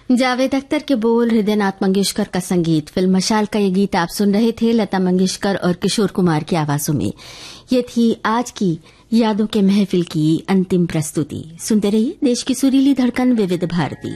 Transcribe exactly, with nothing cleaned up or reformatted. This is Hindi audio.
जावेद अख्तर के बोल, हृदयनाथ मंगेशकर का संगीत, फिल्म मशाल का ये गीत आप सुन रहे थे लता मंगेशकर और किशोर कुमार की आवाजों में। ये थी आज की यादों के महफिल की अंतिम प्रस्तुति। सुनते रहिए देश की सुरीली धड़कन विविध भारती।